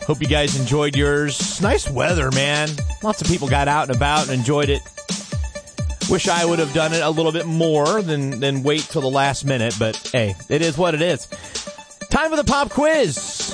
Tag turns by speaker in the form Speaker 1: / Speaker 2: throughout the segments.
Speaker 1: Hope you guys enjoyed yours. Nice weather, man. Lots of people got out and about and enjoyed it. Wish I would have done it a little bit more than wait till the last minute, but hey, it is what it is. Time for the pop quiz.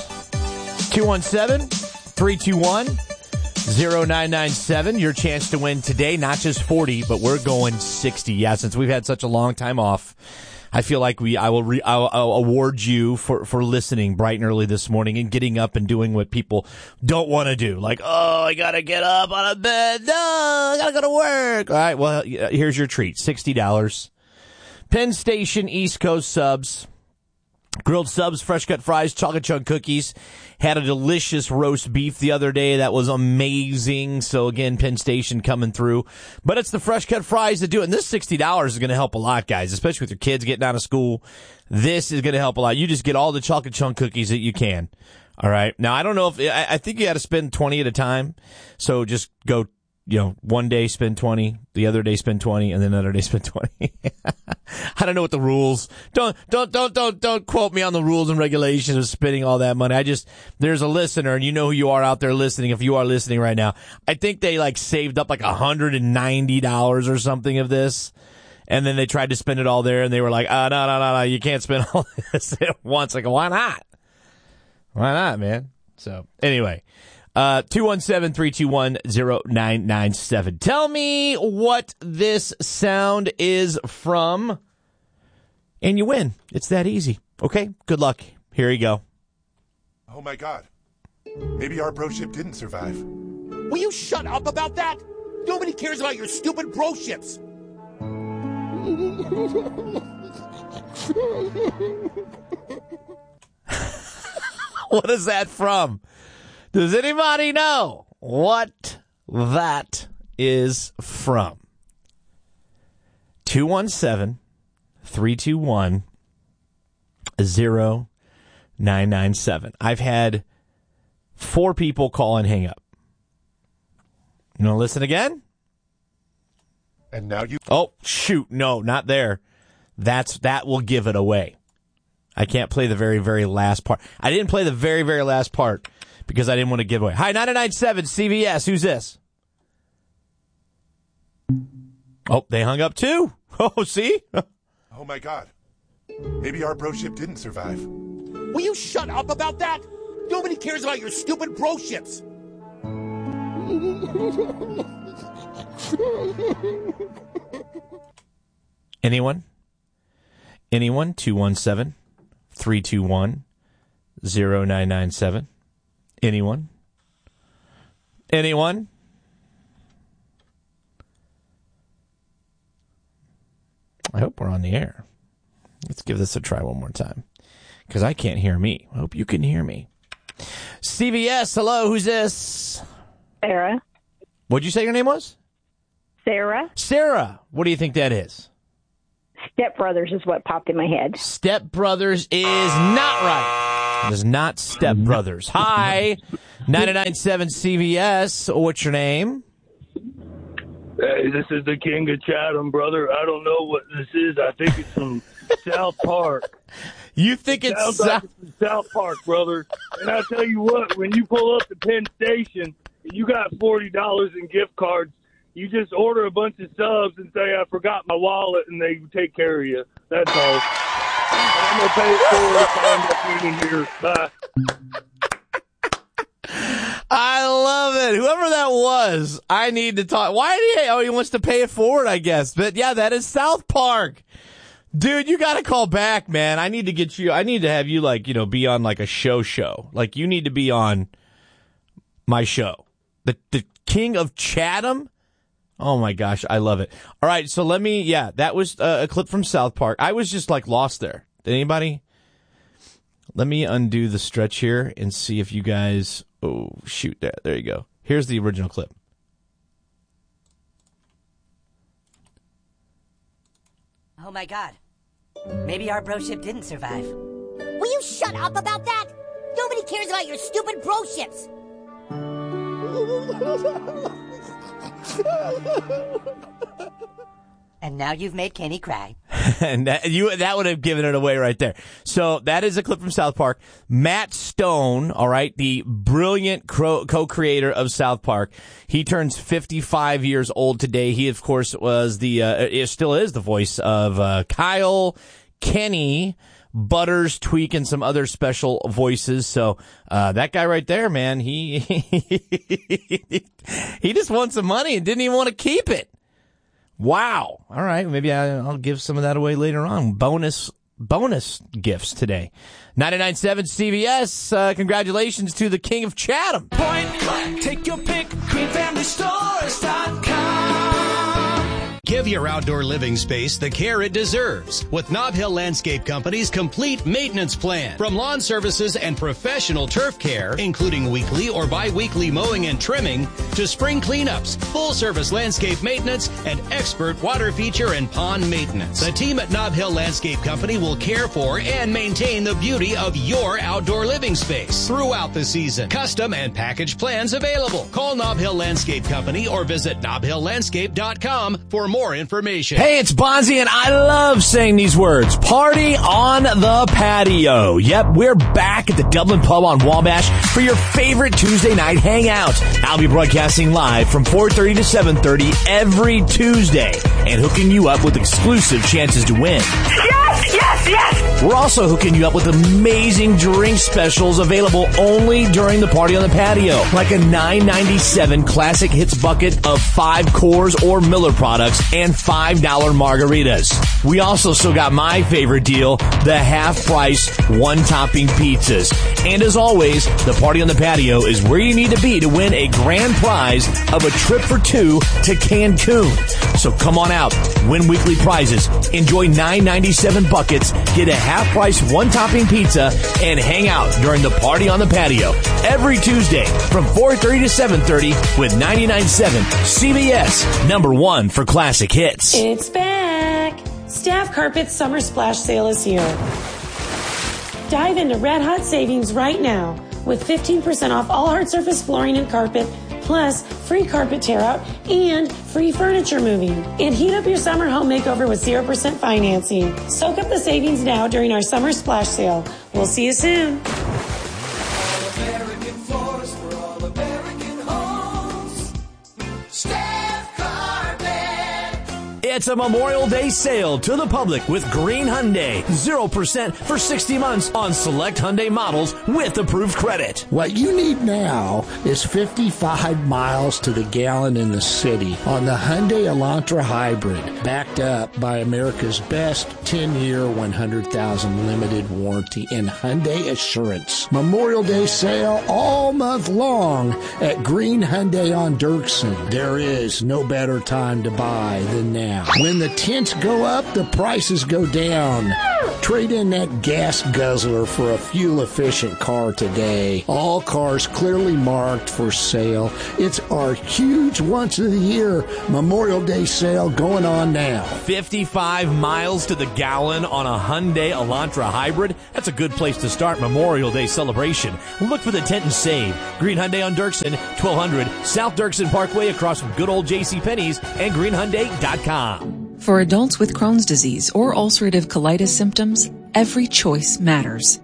Speaker 1: 217-321-0997. Your chance to win today, not just 40, but we're going 60. Yeah, since we've had such a long time off, I feel like I'll award you for listening bright and early this morning and getting up and doing what people don't want to do. Like, oh, I got to get up out of bed. No, I got to go to work. All right, well, here's your treat. $60. Penn Station East Coast subs. Grilled subs, fresh cut fries, chocolate chunk cookies. Had a delicious roast beef the other day. That was amazing. So again, Penn Station coming through. But it's the fresh cut fries that do it. And this $60 is going to help a lot, guys, especially with your kids getting out of school. This is going to help a lot. You just get all the chocolate chunk cookies that you can. All right. Now, I don't know if, I think you got to spend 20 at a time. So just go, one day spend 20, the other day spend 20, and then another day spend 20. I don't know what the rules. Don't quote me on the rules and regulations of spending all that money. There's a listener, and you know who you are out there listening. If you are listening right now, I think they saved up $190 or something of this, and then they tried to spend it all there, and they were like, no, you can't spend all this at once. Like, why not? Why not, man? So anyway. 217-321-0997. Tell me what this sound is from, and you win. It's that easy. Okay? Good luck. Here you go.
Speaker 2: Oh, my God. Maybe our bro ship didn't survive.
Speaker 3: Will you shut up about that? Nobody cares about your stupid bro ships.
Speaker 1: What is that from? Does anybody know what that is from? 217-321-0997. I've had 4 people call and hang up. You want to listen again?
Speaker 2: And now you...
Speaker 1: Oh, shoot. No, not there. That will give it away. I can't play the very, very last part. I didn't play the very, very last part because I didn't want to give away. Hi, 997 CVS. Who's this? Oh, they hung up too. Oh, see?
Speaker 2: Oh, my God. Maybe our bro ship didn't survive.
Speaker 3: Will you shut up about that? Nobody cares about your stupid bro ships.
Speaker 1: Anyone? 217-321-0997. Anyone? I hope we're on the air. Let's give this a try one more time, because I can't hear me. I hope you can hear me. CVS, hello, who's this?
Speaker 4: Sarah.
Speaker 1: What'd you say your name was?
Speaker 4: Sarah.
Speaker 1: Sarah. What do you think that is?
Speaker 4: Step Brothers is what popped in my head.
Speaker 1: Step Brothers is not right. It is not Step Brothers. Hi, 997 CVS. What's your name?
Speaker 5: Hey, this is the King of Chatham, brother. I don't know what this is. I think it's from South Park.
Speaker 1: You think it's
Speaker 5: Sounds like it's from South Park, brother. And I tell you what, when you pull up to Penn Station, and you got $40 in gift cards, you just order a bunch of subs and say, I forgot my wallet, and they take care of you. That's all. I'm going to pay it forward if I end up meeting here. Bye.
Speaker 1: I love it. Whoever that was, I need to talk. Why did he wants to pay it forward, I guess. But yeah, that is South Park. Dude, you got to call back, man. I need to get you, I need to have you be on a show. Like, you need to be on my show. The King of Chatham? Oh my gosh, I love it. All right, so that was a clip from South Park. I was just lost there. Did anybody? Let me undo the stretch here and see if you guys, oh shoot, there you go. Here's the original clip.
Speaker 6: Oh my God. Maybe our bro ship didn't survive.
Speaker 7: Will you shut up about that? Nobody cares about your stupid bro ships.
Speaker 6: And now you've made Kenny cry.
Speaker 1: And that would have given it away right there. So that is a clip from South Park. Matt Stone, all right, the brilliant co-creator of South Park. He turns 55 years old today. He, of course, was still is the voice of Kyle, Kenny, Butters, Tweak, and some other special voices. So that guy right there, man, he just won some money and didn't even want to keep it. Wow. All right. Maybe I'll give some of that away later on. Bonus gifts today. 99.7 CBS. Congratulations to the King of Chatham.
Speaker 8: Point blank. Take your pick. GreenFamilyStores.com.
Speaker 9: Give your outdoor living space the care it deserves with Nob Hill Landscape Company's complete maintenance plan. From lawn services and professional turf care, including weekly or bi-weekly mowing and trimming, to spring cleanups, full-service landscape maintenance, and expert water feature and pond maintenance. The team at Nob Hill Landscape Company will care for and maintain the beauty of your outdoor living space throughout the season. Custom and package plans available. Call Nob Hill Landscape Company or visit NobHillLandscape.com for more information.
Speaker 1: Hey, it's Bonzi, and I love saying these words. Party on the patio. Yep, we're back at the Dublin Pub on Wabash for your favorite Tuesday night hangout. I'll be broadcasting live from 4:30 to 7:30 every Tuesday and hooking you up with exclusive chances to win.
Speaker 10: Yes, yes, yes!
Speaker 1: We're also hooking you up with amazing drink specials available only during the Party on the Patio, like a $9.97 Classic Hits bucket of 5 Coors or Miller products and $5 margaritas. We also still got my favorite deal, the half-price, one-topping pizzas. And as always, the Party on the Patio is where you need to be to win a grand prize of a trip for 2 to Cancun. So come on out, win weekly prizes, enjoy $9.97 buckets, get a half-price, one-topping pizza, and hang out during the Party on the Patio every Tuesday from 4:30 to 7:30 with 99.7 CBS, number 1 for classic hits.
Speaker 11: It's back! Staff Carpet's Summer Splash Sale is here. Dive into red hot savings right now with 15% off all hard surface flooring and carpet, plus free carpet tear out and free furniture moving. And heat up your summer home makeover with 0% financing. Soak up the savings now during our Summer Splash Sale. We'll see you soon.
Speaker 8: All-American floors for all-American homes. Staff Carpet.
Speaker 1: It's a Memorial Day sale to the public with Green Hyundai. 0% for 60 months on select Hyundai models with approved credit.
Speaker 12: What you need now is 55 miles to the gallon in the city on the Hyundai Elantra Hybrid, backed up by America's best 10-year, 100,000 limited warranty and Hyundai Assurance. Memorial Day sale all month long at Green Hyundai on Dirksen. There is no better time to buy than now. When the tents go up, the prices go down. Trade in that gas guzzler for a fuel-efficient car today. All cars clearly marked for sale. It's our huge once-of-the-year Memorial Day sale going on now.
Speaker 1: 55 miles to the gallon on a Hyundai Elantra Hybrid. That's a good place to start Memorial Day celebration. Look for the tent and save. Green Hyundai on Dirksen, 1200 South Dirksen Parkway across from good old JCPenney's and greenhyundai.com.
Speaker 13: For adults with Crohn's disease or ulcerative colitis symptoms, every choice matters.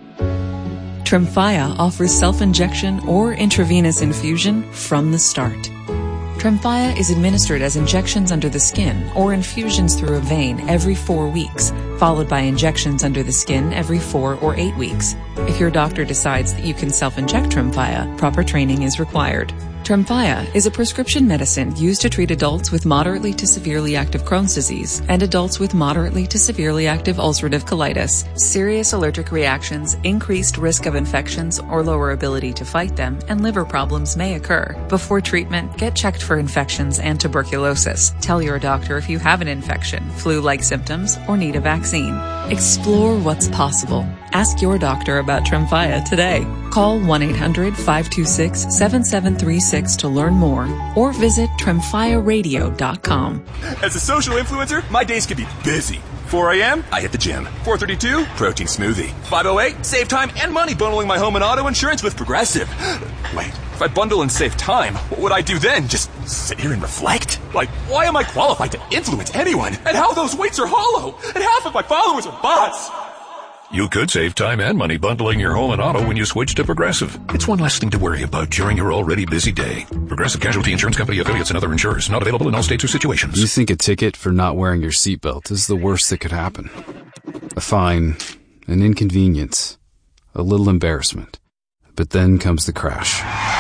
Speaker 13: Tremfya offers self-injection or intravenous infusion from the start. Tremfya is administered as injections under the skin or infusions through a vein every 4 weeks, followed by injections under the skin every 4 or 8 weeks. If your doctor decides that you can self-inject Tremfya, proper training is required. Tremfya is a prescription medicine used to treat adults with moderately to severely active Crohn's disease and adults with moderately to severely active ulcerative colitis. Serious allergic reactions, increased risk of infections or lower ability to fight them, and liver problems may occur. Before treatment, get checked for infections and tuberculosis. Tell your doctor if you have an infection, flu-like symptoms, or need a vaccine. Explore what's possible. Ask your doctor about Tremfya today. Call 1-800-526-7736 to learn more or visit TremfyaRadio.com.
Speaker 14: As a social influencer, my days can be busy. 4 a.m., I hit the gym. 4:32, protein smoothie. 5:08, save time and money bundling my home and auto insurance with Progressive. Wait, if I bundle and save time, what would I do then? Just sit here and reflect? Like, why am I qualified to influence anyone? And how those weights are hollow? And half of my followers are bots!
Speaker 15: You could save time and money bundling your home and auto when you switch to Progressive. It's one less thing to worry about during your already busy day. Progressive Casualty Insurance Company affiliates and other insurers. Not available in all states or situations.
Speaker 16: You think a ticket for not wearing your seatbelt is the worst that could happen. A fine, an inconvenience, a little embarrassment. But then comes the crash.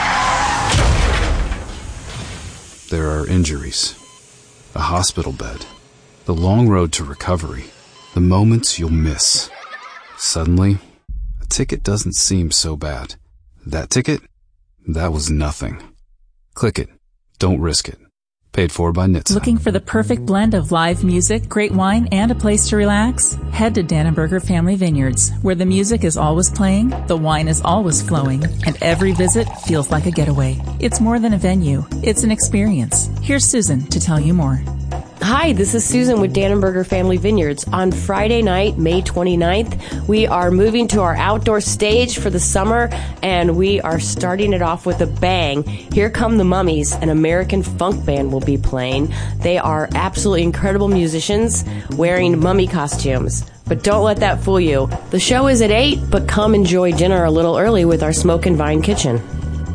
Speaker 16: There are injuries, a hospital bed, the long road to recovery, the moments you'll miss. Suddenly, a ticket doesn't seem so bad. That ticket? That was nothing. Click it. Don't risk it. Paid for by NHTSA.
Speaker 17: Looking for the perfect blend of live music, great wine, and a place to relax? Head to Dannenberger Family Vineyards, where the music is always playing, the wine is always flowing, and every visit feels like a getaway. It's more than a venue. It's an experience. Here's Susan to tell you more.
Speaker 18: Hi, this is Susan with Dannenberger Family Vineyards. On Friday night, May 29th, we are moving to our outdoor stage for the summer, and we are starting it off with a bang. Here Come the Mummies, an American funk band will be playing. They are absolutely incredible musicians wearing mummy costumes. But don't let that fool you. The show is at 8, but come enjoy dinner a little early with our Smoke and Vine Kitchen.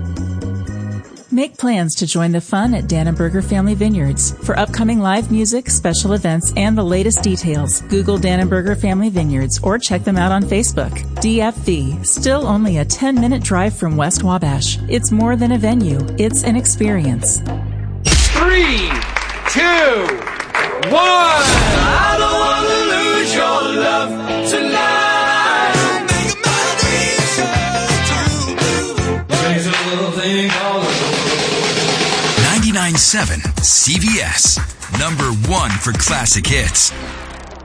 Speaker 17: Make plans to join the fun at Dannenberger Family Vineyards. For upcoming live music, special events, and the latest details, Google Dannenberger Family Vineyards or check them out on Facebook. DFV, still only a 10-minute drive from West Wabash. It's more than a venue. It's an experience.
Speaker 8: 3, 2, 1. I don't want to lose your love tonight.
Speaker 19: 99.7 CBS, #1 for classic hits.